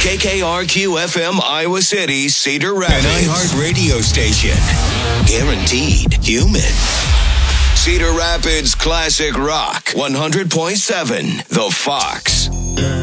KKRQ FM Iowa City, Cedar Rapids. An iHeart radio station. Guaranteed human. Cedar Rapids Classic Rock 100.7 The Fox.